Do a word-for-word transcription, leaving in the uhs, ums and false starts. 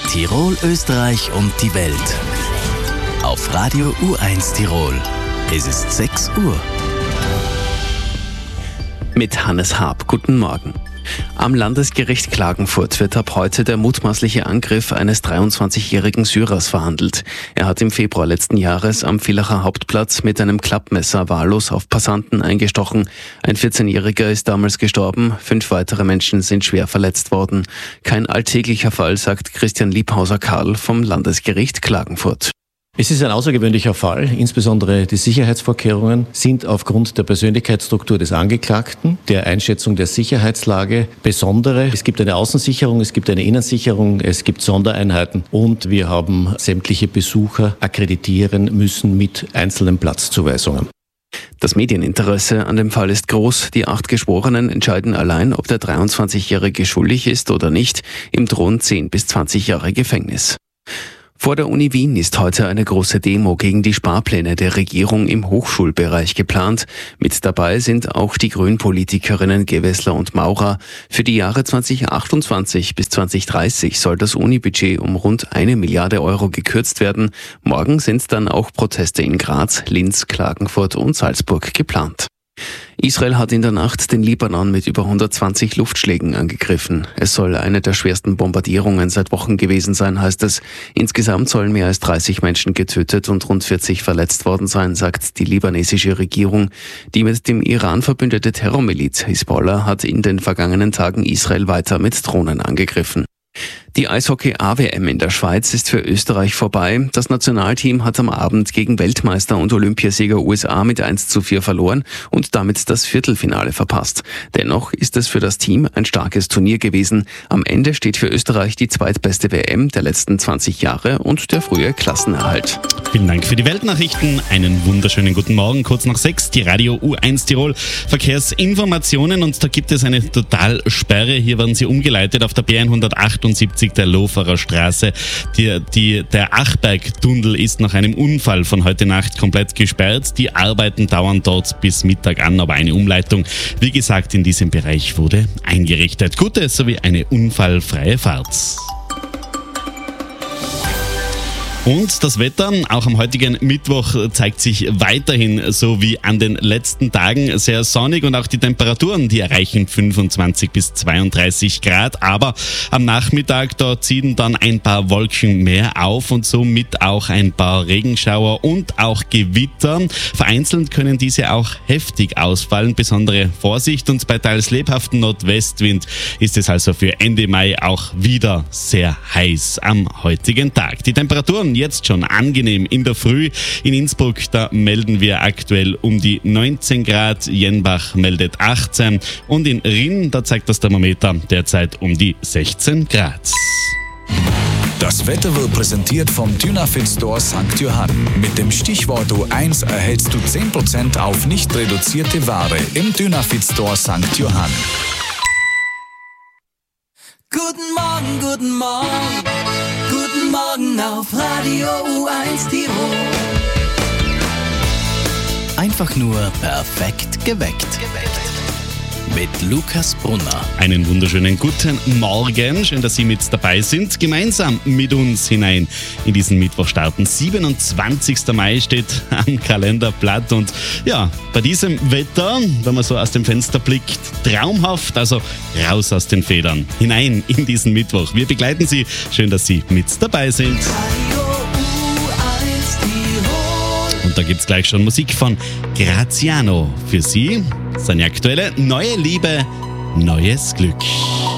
Tirol, Österreich und die Welt. Auf Radio U eins Tirol. Es ist sechs Uhr. Mit Hannes Haab. Guten Morgen. Am Landesgericht Klagenfurt wird ab heute der mutmaßliche Angriff eines dreiundzwanzigjährigen Syrers verhandelt. Er hat im Februar letzten Jahres am Villacher Hauptplatz mit einem Klappmesser wahllos auf Passanten eingestochen. Ein vierzehnjähriger ist damals gestorben, fünf weitere Menschen sind schwer verletzt worden. Kein alltäglicher Fall, sagt Christian Liebhauser-Karl vom Landesgericht Klagenfurt. Es ist ein außergewöhnlicher Fall. Insbesondere die Sicherheitsvorkehrungen sind aufgrund der Persönlichkeitsstruktur des Angeklagten, der Einschätzung der Sicherheitslage besondere. Es gibt eine Außensicherung, es gibt eine Innensicherung, es gibt Sondereinheiten und wir haben sämtliche Besucher akkreditieren müssen mit einzelnen Platzzuweisungen. Das Medieninteresse an dem Fall ist groß. Die acht Geschworenen entscheiden allein, ob der dreiundzwanzigjährige schuldig ist oder nicht. Ihm drohen zehn bis zwanzig Jahre Gefängnis. Vor der Uni Wien ist heute eine große Demo gegen die Sparpläne der Regierung im Hochschulbereich geplant. Mit dabei sind auch die Grünpolitikerinnen Gewessler und Maurer. Für die Jahre zweitausendachtundzwanzig bis zweitausenddreißig soll das Unibudget um rund eine Milliarde Euro gekürzt werden. Morgen sind dann auch Proteste in Graz, Linz, Klagenfurt und Salzburg geplant. Israel hat in der Nacht den Libanon mit über hundertzwanzig Luftschlägen angegriffen. Es soll eine der schwersten Bombardierungen seit Wochen gewesen sein, heißt es. Insgesamt sollen mehr als dreißig Menschen getötet und rund vierzig verletzt worden sein, sagt die libanesische Regierung. Die mit dem Iran verbündete Terrormiliz Hisbollah hat in den vergangenen Tagen Israel weiter mit Drohnen angegriffen. Die Eishockey-A W M in der Schweiz ist für Österreich vorbei. Das Nationalteam hat am Abend gegen Weltmeister und Olympiasieger U S A mit eins zu vier verloren und damit das Viertelfinale verpasst. Dennoch ist es für das Team ein starkes Turnier gewesen. Am Ende steht für Österreich die zweitbeste W M der letzten zwanzig Jahre und der frühe Klassenerhalt. Vielen Dank für die Weltnachrichten. Einen wunderschönen guten Morgen. Kurz nach sechs, die Radio U eins Tirol Verkehrsinformationen und da gibt es eine Totalsperre. Hier werden sie umgeleitet auf der B hundertachtundsiebzig der Loferer Straße. Die, die, der Achberg-Tunnel ist nach einem Unfall von heute Nacht komplett gesperrt. Die Arbeiten dauern dort bis Mittag an, aber eine Umleitung, wie gesagt, in diesem Bereich wurde eingerichtet. Gute sowie eine unfallfreie Fahrt. Und das Wetter, auch am heutigen Mittwoch, zeigt sich weiterhin so wie an den letzten Tagen sehr sonnig und auch die Temperaturen, die erreichen fünfundzwanzig bis zweiunddreißig Grad, aber am Nachmittag, da ziehen dann ein paar Wolken mehr auf und somit auch ein paar Regenschauer und auch Gewitter. Vereinzelt können diese auch heftig ausfallen, besondere Vorsicht und bei teils lebhaftem Nordwestwind ist es also für Ende Mai auch wieder sehr heiß am heutigen Tag. Die Temperaturen jetzt schon angenehm in der Früh. In Innsbruck, da melden wir aktuell um die neunzehn Grad, Jenbach meldet achtzehn und in Rinn, da zeigt das Thermometer derzeit um die sechzehn Grad. Das Wetter wird präsentiert vom Dynafit Store Sankt Johann. Mit dem Stichwort U eins erhältst du zehn Prozent auf nicht reduzierte Ware im Dynafit Store Sankt Johann. Guten Morgen, guten Morgen, guten Morgen auf Radio U eins Tirol. Einfach nur perfekt geweckt. Mit Lukas Brunner. Einen wunderschönen guten Morgen. Schön, dass Sie mit dabei sind. Gemeinsam mit uns hinein in diesen Mittwoch starten. siebenundzwanzigster Mai steht am Kalenderblatt. Und ja, bei diesem Wetter, wenn man so aus dem Fenster blickt, traumhaft. Also raus aus den Federn. Hinein in diesen Mittwoch. Wir begleiten Sie. Schön, dass Sie mit dabei sind. Und da gibt's gleich schon Musik von Graziano für Sie. Seine aktuelle neue Liebe, neues Glück.